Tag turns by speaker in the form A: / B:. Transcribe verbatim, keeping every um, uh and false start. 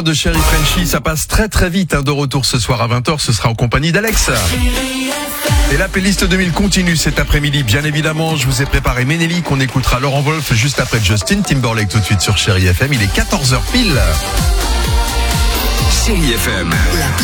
A: De Chéri Frenchy, ça passe très très vite. Hein. De retour ce soir à vingt heures, ce sera en compagnie d'Alex. Et la playlist deux mille continue cet après-midi. Bien évidemment, je vous ai préparé Ménélique. On écoutera Laurent Wolf juste après Justin Timberlake tout de suite sur Chéri F M. Il est quatorze heures pile.
B: Chéri F M.